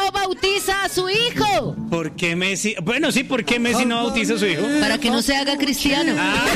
no bautiza a su hijo? ¿Por qué Messi? Bueno, sí, ¿por qué Messi no bautiza a su hijo? Para que no se haga cristiano.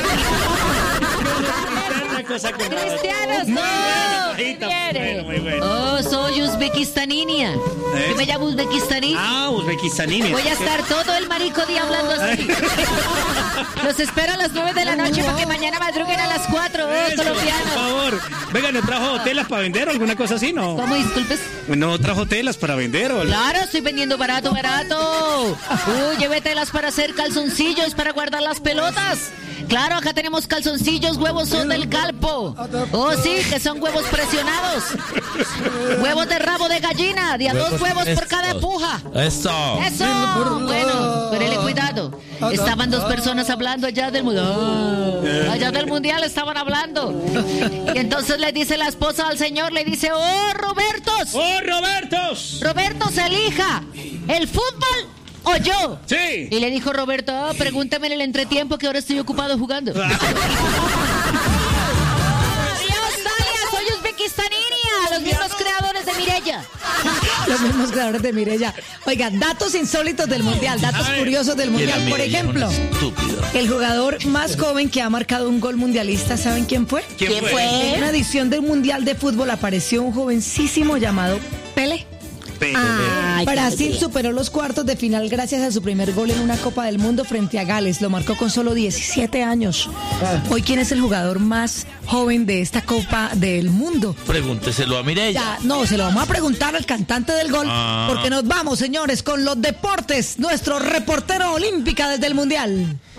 Cristianos, no. Muy bueno. Oh, soy uzbekistaninia. Yo me llamo uzbekistaninia. Ah, uzbekistaninia. Voy a estar todo el marico día hablando así. Los espero a las 9 de la noche para que mañana madruguen a las 4. Oh, colombianos. Por favor. Venga, ¿no trajo telas para vender o alguna cosa así, no? ¿Cómo, disculpes? ¿No trajo telas para vender o...? Claro, estoy vendiendo barato. Lleve telas para hacer calzoncillos, para guardar las pelotas. Claro, acá tenemos calzoncillos, huevos son del Calpo. Oh, sí, que son huevos presionados. Huevos de rabo de gallina, de a 2 huevos por cada puja. Eso. Bueno, ponele cuidado. Estaban 2 personas hablando allá del mundial. Allá del mundial estaban hablando. Y entonces le dice la esposa al señor, le dice, ¡oh, Robertos! ¡Oh, Robertos! Robertos, elija el fútbol o yo. Sí. Y le dijo Roberto, pregúntame en el entretiempo que ahora estoy ocupado jugando. Adiós, Dalia, soy uzbekistaninia, los mismos creadores de Mireya. Los mismos creadores de Mireya. Oigan, datos insólitos del Mundial, datos curiosos del Mundial. Por ejemplo, el jugador más joven que ha marcado un gol mundialista, ¿saben quién fue? ¿Quién fue? En una edición del Mundial de Fútbol apareció un jovencísimo llamado Pelé. Brasil superó los cuartos de final gracias a su primer gol en una Copa del Mundo frente a Gales. Lo marcó con solo 17 años. Hoy, ¿quién es el jugador más joven de esta Copa del Mundo? Pregúnteselo a Mireya. No, se lo vamos a preguntar al cantante del gol, porque nos vamos, señores, con los deportes. Nuestro reportero olímpica desde el Mundial.